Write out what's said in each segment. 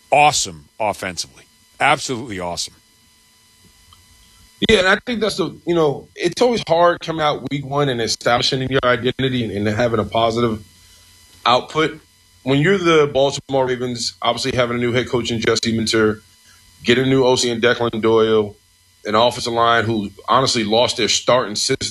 awesome offensively. Absolutely awesome. Yeah, and I think that's it's always hard coming out week one and establishing your identity and having a positive output. When you're the Baltimore Ravens, obviously having a new head coach in Jesse Minter, getting a new OC in Declan Doyle, an offensive line who honestly lost their starting center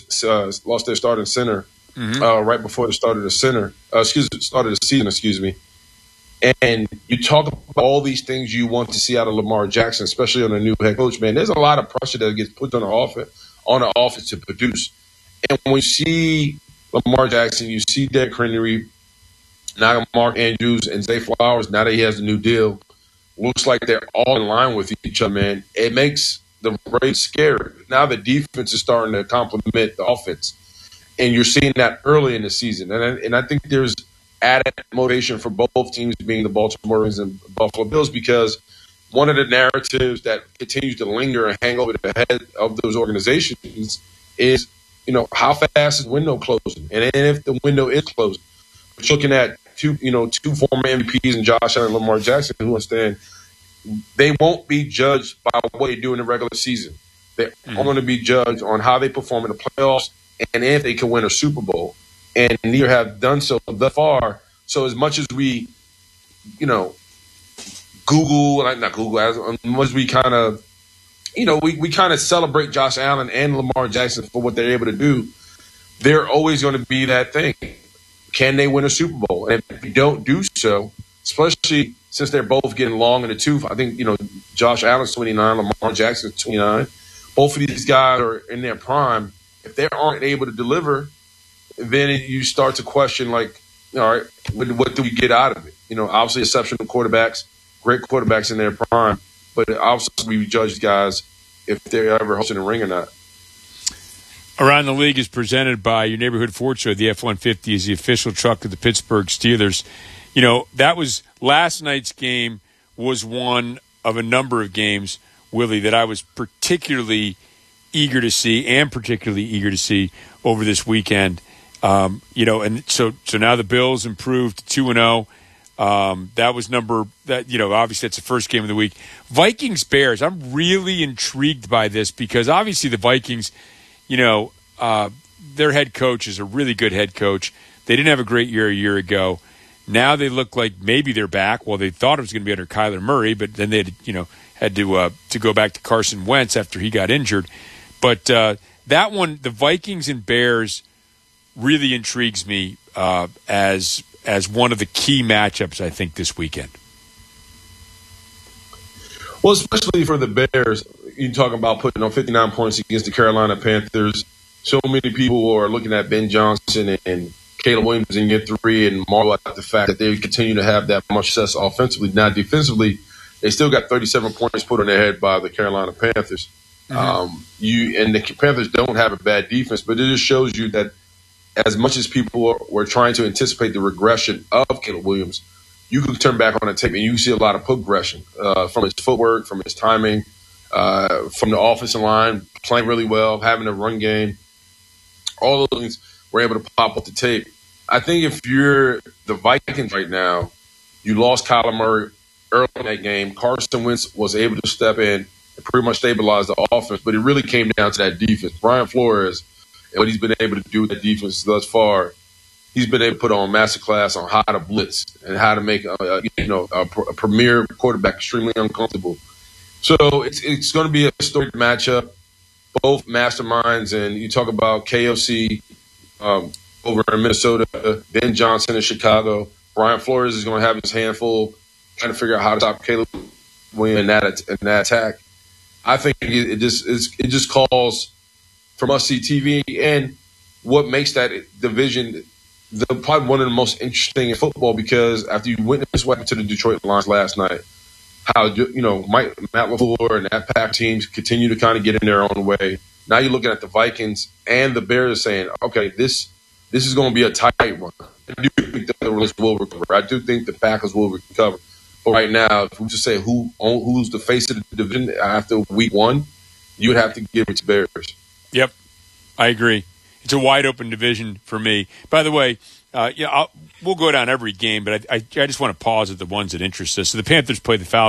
right before the start of the season. Excuse me. And you talk about all these things you want to see out of Lamar Jackson, especially on a new head coach. Man, there's a lot of pressure that gets put on the offense to produce. And when you see Lamar Jackson, you see Derrick Henry, now Mark Andrews and Zay Flowers. Now that he has a new deal, looks like they're all in line with each other. Man, it makes the Braves scary. Now the defense is starting to complement the offense, and you're seeing that early in the season. And I think there's added motivation for both teams, being the Baltimore Ravens and Buffalo Bills, because one of the narratives that continues to linger and hang over the head of those organizations is, how fast is the window closing? And if the window is closing, we're looking at two former MVPs in Josh Allen and Lamar Jackson who understand they won't be judged by what they do in the regular season. They're going to be judged on how they perform in the playoffs and if they can win a Super Bowl. And neither have done so thus far. So as much as we, not Google, as much as we kind of, we kind of celebrate Josh Allen and Lamar Jackson for what they're able to do, they're always going to be that thing. Can they win a Super Bowl? And if they don't do so, especially since they're both getting long in the tooth, I think, Josh Allen's 29, Lamar Jackson's 29. Both of these guys are in their prime. If they aren't able to deliver, then you start to question, all right, what do we get out of it? Obviously exceptional quarterbacks, great quarterbacks in their prime, but obviously we judge guys if they're ever hosting a ring or not. Around the League is presented by your neighborhood Ford show. The F-150 is the official truck of the Pittsburgh Steelers. That was last night's game was one of a number of games, Willie, that I was particularly eager to see over this weekend. And so now the Bills improved to 2-0. That was obviously that's the first game of the week. Vikings-Bears, I'm really intrigued by this because obviously the Vikings, their head coach is a really good head coach. They didn't have a great year a year ago. Now they look like maybe they're back. Well, they thought it was going to be under Kyler Murray, but then they had to go back to Carson Wentz after he got injured. But that one, the Vikings and Bears, really intrigues me as one of the key matchups, I think, this weekend. Well, especially for the Bears, you talk about putting on 59 points against the Carolina Panthers. So many people are looking at Ben Johnson and Caleb Williams in year 3 and marvel at the fact that they continue to have that much success offensively. Now, defensively, they still got 37 points put on their head by the Carolina Panthers. Mm-hmm. And the Panthers don't have a bad defense, but it just shows you that as much as people were trying to anticipate the regression of Caleb Williams, you can turn back on the tape and you see a lot of progression from his footwork, from his timing, from the offensive line, playing really well, having a run game. All those things were able to pop up the tape. I think if you're the Vikings right now, you lost Kyler Murray early in that game. Carson Wentz was able to step in and pretty much stabilize the offense, but it really came down to that defense. Brian Flores, and what he's been able to do with that defense thus far, he's been able to put on masterclass on how to blitz and how to make a premier quarterback extremely uncomfortable. So it's going to be a historic matchup. Both masterminds, and you talk about KOC over in Minnesota, Ben Johnson in Chicago. Brian Flores is going to have his handful trying to figure out how to stop Caleb Williams in that attack. I think it just calls for must-see TV, and what makes that division probably one of the most interesting in football, because after you witnessed what happened to the Detroit Lions last night, how Matt LaFleur and that Pack teams continue to kind of get in their own way. Now you're looking at the Vikings and the Bears saying, okay, this is going to be a tight one. I do think the Raiders will recover. I do think the Packers will recover. But right now, if we just say who's the face of the division after week 1, you would have to give it to Bears. Yep, I agree. It's a wide open division for me. By the way, we'll go down every game, but I just want to pause at the ones that interest us. So the Panthers play the Falcons